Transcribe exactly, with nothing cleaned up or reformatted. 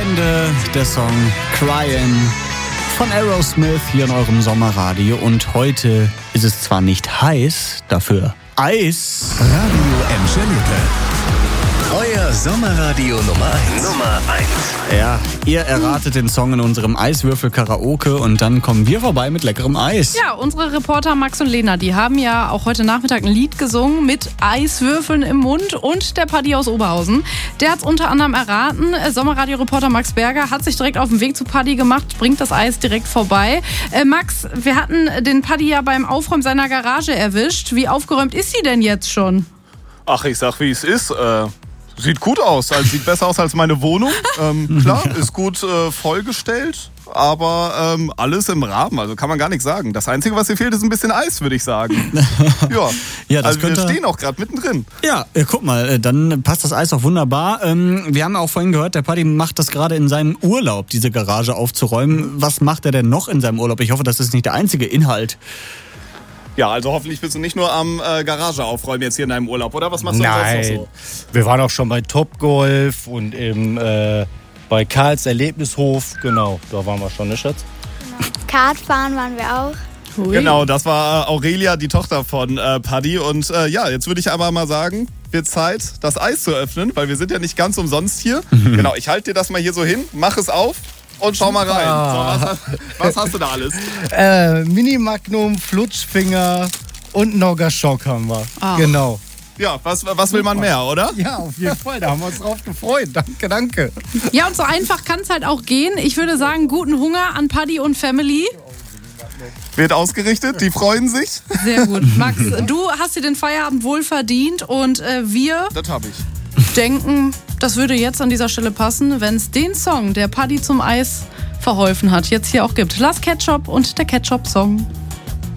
Freunde, der Song Cryin' von Aerosmith hier in eurem Sommerradio. Und heute ist es zwar nicht heiß, dafür Eis. Radio Enschede. Euer Sommerradio Nummer eins. Nummer eins. Ja, ihr erratet den Song in unserem Eiswürfel-Karaoke und dann kommen wir vorbei mit leckerem Eis. Ja, unsere Reporter Max und Lena, die haben ja auch heute Nachmittag ein Lied gesungen mit Eiswürfeln im Mund und der Paddy aus Oberhausen. Der hat es unter anderem erraten. Sommerradio-Reporter Max Berger hat sich direkt auf den Weg zu Paddy gemacht, bringt das Eis direkt vorbei. Äh, Max, wir hatten den Paddy ja beim Aufräumen seiner Garage erwischt. Wie aufgeräumt ist sie denn jetzt schon? Ach, ich sag, wie es ist. Äh, sieht gut aus. Also sieht besser aus als meine Wohnung. Ähm, klar, ist gut äh, vollgestellt, aber ähm, alles im Rahmen. Also kann man gar nichts sagen. Das Einzige, was hier fehlt, ist ein bisschen Eis, würde ich sagen. Ja, ja das also wir könnte... stehen auch gerade mittendrin. Ja, guck mal, dann passt das Eis auch wunderbar. Ähm, wir haben auch vorhin gehört, der Paddy macht das gerade in seinem Urlaub, diese Garage aufzuräumen. Was macht er denn noch in seinem Urlaub? Ich hoffe, das ist nicht der einzige Inhalt. Ja, also hoffentlich bist du nicht nur am äh, Garage aufräumen jetzt hier in deinem Urlaub, oder? Was machst du Nein, sonst noch so? Wir waren auch schon bei Topgolf und im, äh, bei Karls Erlebnishof. Genau, da waren wir schon, ne Schatz? Kartfahren waren wir auch. Hui. Genau, das war äh, Aurelia, die Tochter von äh, Paddy. Und äh, ja, jetzt würde ich aber mal sagen, wird Zeit, das Eis zu öffnen, weil wir sind ja nicht ganz umsonst hier. Genau, ich halte dir das mal hier so hin, mach es auf. Und schau mal rein. So, was, was hast du da alles? Äh, Mini Magnum, Flutschfinger und Nogger-Schock haben wir. Ah. Genau. Ja, was, was will man mehr, oder? Ja, auf jeden Fall. Da haben wir uns drauf gefreut. Danke, danke. Ja, und so einfach kann es halt auch gehen. Ich würde sagen, guten Hunger an Paddy und Family. Wird ausgerichtet, die freuen sich. Sehr gut. Max, du hast dir den Feierabend wohl verdient und äh, wir Das habe ich. denken, das würde jetzt an dieser Stelle passen, wenn es den Song, der Paddy zum Eis verholfen hat, jetzt hier auch gibt. Last Ketchup und der Ketchup-Song.